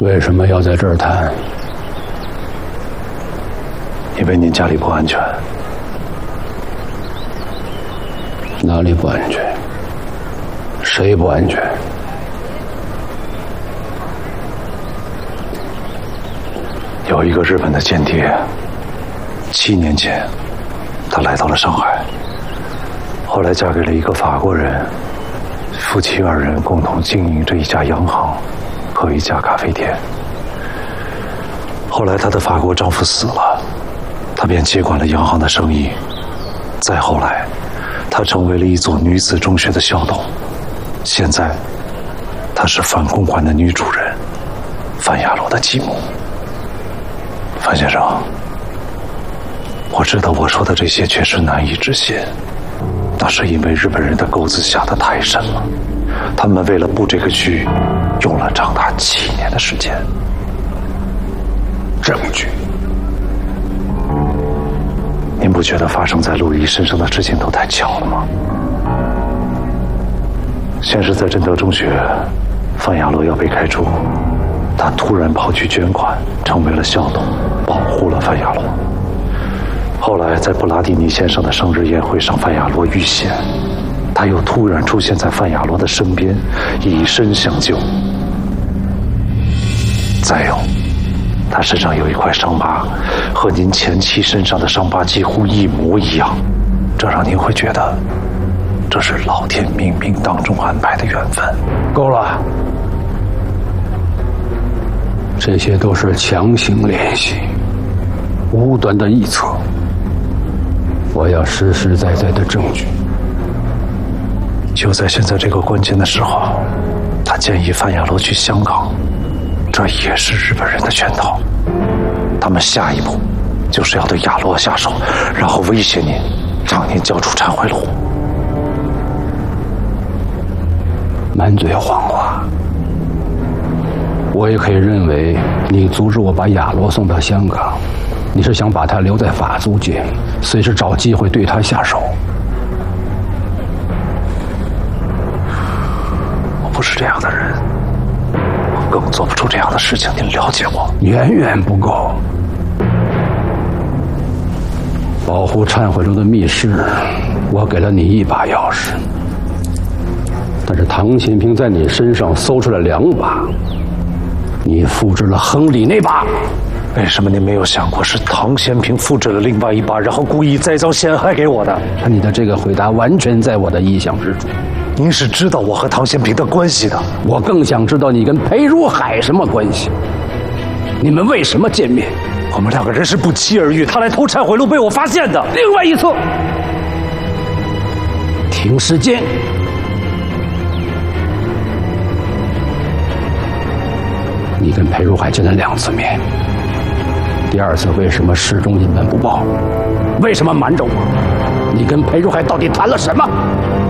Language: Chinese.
为什么要在这儿谈？ 因为您家里不安全。 哪里不安全？谁不安全？ 有一个日本的间谍，7年前，他来到了上海，后来嫁给了一个法国人，夫妻2人共同经营着一家洋行和一家咖啡店。后来她的法国丈夫死了，她便接管了洋行的生意。再后来，她成为了一所女子中学的校董。现在，她是范公馆的女主人，范雅罗的继母。范先生，我知道我说的这些确实难以置信，那是因为日本人的钩子下得太深了。他们为了布这个局，用了长达7年的时间。 证据？ 您不觉得发生在陆离身上的事情都太巧了吗？先是在贞德中学，范雅罗要被开除，他突然跑去捐款，成为了校董，保护了范雅罗。后来在布拉蒂尼先生的生日宴会上，范雅罗遇险，他又突然出现在范雅罗的身边，以身相救。再有，他身上有一块伤疤，和您前妻身上的伤疤几乎一模一样，这让您会觉得这是老天冥冥当中安排的缘分。 够了，这些都是强行联系，无端的臆测。我要实实在在的证据。 就在现在这个关键的时候，他建议范雅罗去香港，这也是日本人的圈套。他们下一步就是要对雅罗下手，然后威胁您，让您交出忏悔录。 满嘴谎话。我也可以认为，你阻止我把雅罗送到香港，你是想把他留在法租界，随时找机会对他下手。 我不是这样的人，我更做不出这样的事情，您了解我。 远远不够。保护忏悔录的密室，我给了你1把钥匙，但是唐新平在你身上搜出了2把，你复制了亨利那把。 为什么您没有想过是唐先平复制了另外1把，然后故意栽赃陷害给我的？ 你的这个回答完全在我的意想之中。 您是知道我和唐先平的关系的。 我更想知道你跟裴如海什么关系，你们为什么见面？ 我们2个人是不期而遇，他来偷忏悔录被我发现的。 另外一侧，停时间。你跟裴如海见了2次面，第2次为什么始终一本不报？为什么瞒着我？你跟裴如海到底谈了什么？